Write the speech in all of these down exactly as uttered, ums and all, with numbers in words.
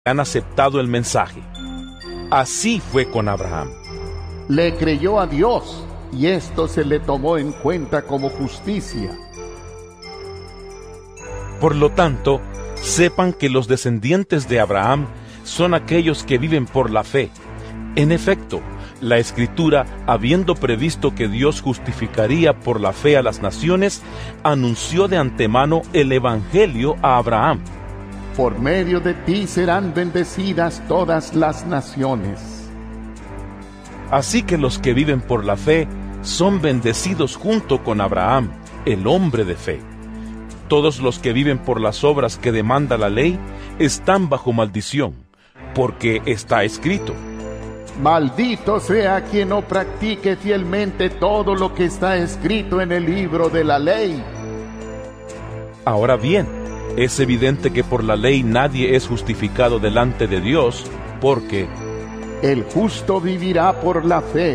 han aceptado el mensaje. Así fue con Abraham. Le creyó a Dios, y esto se le tomó en cuenta como justicia. Por lo tanto, sepan que los descendientes de Abraham son aquellos que viven por la fe. En efecto, la Escritura, habiendo previsto que Dios justificaría por la fe a las naciones, anunció de antemano el Evangelio a Abraham. Por medio de ti serán bendecidas todas las naciones. Así que los que viven por la fe son bendecidos junto con Abraham, el hombre de fe. Todos los que viven por las obras que demanda la ley están bajo maldición, porque está escrito: Maldito sea quien no practique fielmente todo lo que está escrito en el libro de la ley. Ahora bien, es evidente que por la ley nadie es justificado delante de Dios, porque el justo vivirá por la fe.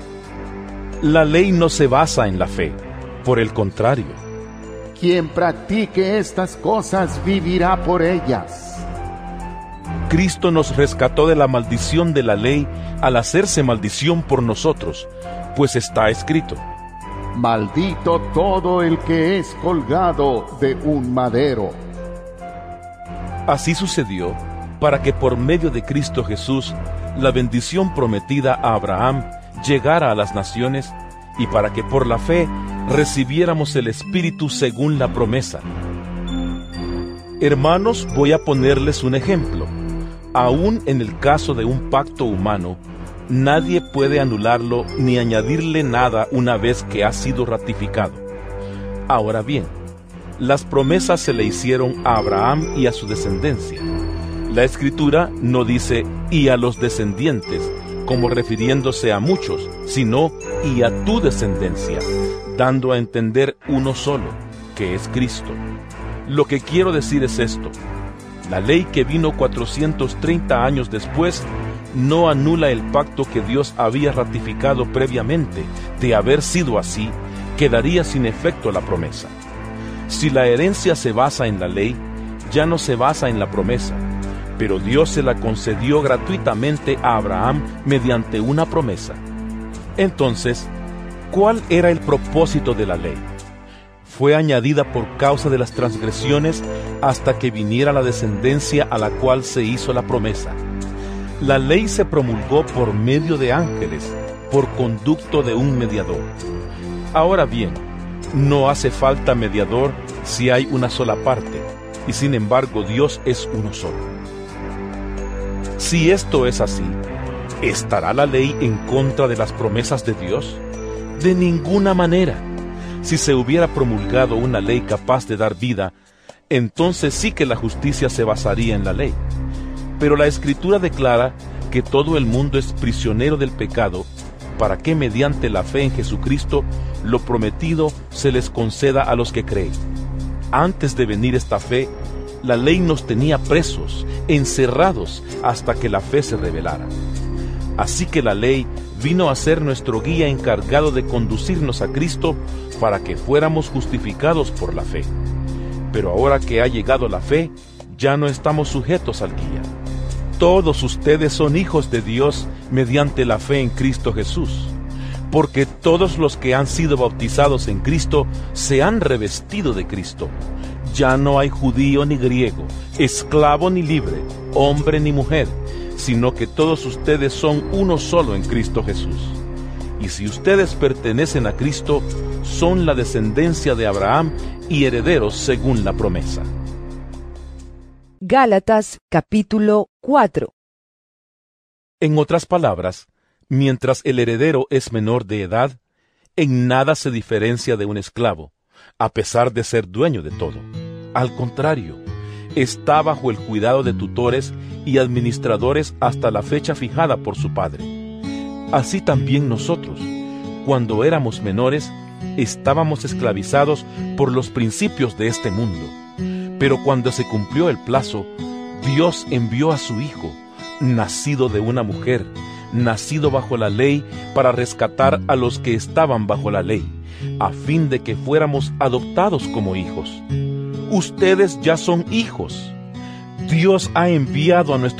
La ley no se basa en la fe, por el contrario. Quien practique estas cosas vivirá por ellas. Cristo nos rescató de la maldición de la ley al hacerse maldición por nosotros, pues está escrito: Maldito todo el que es colgado de un madero. Así sucedió para que por medio de Cristo Jesús la bendición prometida a Abraham llegara a las naciones, y para que por la fe recibiéramos el Espíritu según la promesa. Hermanos, voy a ponerles un ejemplo. Aún en el caso de un pacto humano, nadie puede anularlo ni añadirle nada una vez que ha sido ratificado. Ahora bien, las promesas se le hicieron a Abraham y a su descendencia. La Escritura no dice «y a los descendientes», como refiriéndose a muchos, sino «y a tu descendencia», dando a entender uno solo, que es Cristo. Lo que quiero decir es esto: la ley que vino cuatrocientos treinta años después no anula el pacto que Dios había ratificado previamente. De haber sido así, quedaría sin efecto la promesa. Si la herencia se basa en la ley, ya no se basa en la promesa, pero Dios se la concedió gratuitamente a Abraham mediante una promesa. Entonces, ¿cuál era el propósito de la ley? Fue añadida por causa de las transgresiones hasta que viniera la descendencia a la cual se hizo la promesa. La ley se promulgó por medio de ángeles, por conducto de un mediador. Ahora bien, no hace falta mediador si hay una sola parte, y sin embargo Dios es uno solo. Si esto es así, ¿estará la ley en contra de las promesas de Dios? De ninguna manera. Si se hubiera promulgado una ley capaz de dar vida, entonces sí que la justicia se basaría en la ley. Pero la Escritura declara que todo el mundo es prisionero del pecado, para que mediante la fe en Jesucristo lo prometido se les conceda a los que creen. Antes de venir esta fe, la ley nos tenía presos, encerrados, hasta que la fe se revelara. Así que la ley vino a ser nuestro guía encargado de conducirnos a Cristo para que fuéramos justificados por la fe. Pero ahora que ha llegado la fe, ya no estamos sujetos al guía. Todos ustedes son hijos de Dios mediante la fe en Cristo Jesús, porque todos los que han sido bautizados en Cristo se han revestido de Cristo. Ya no hay judío ni griego, esclavo ni libre, hombre ni mujer, sino que todos ustedes son uno solo en Cristo Jesús. Y si ustedes pertenecen a Cristo, son la descendencia de Abraham y herederos según la promesa. Gálatas capítulo cuatro. En otras palabras, mientras el heredero es menor de edad, en nada se diferencia de un esclavo, a pesar de ser dueño de todo. Al contrario, está bajo el cuidado de tutores y administradores hasta la fecha fijada por su padre. Así también nosotros, cuando éramos menores, estábamos esclavizados por los principios de este mundo. Pero cuando se cumplió el plazo, Dios envió a su Hijo, nacido de una mujer, nacido bajo la ley, para rescatar a los que estaban bajo la ley, a fin de que fuéramos adoptados como hijos. Ustedes ya son hijos. Dios ha enviado a nuestro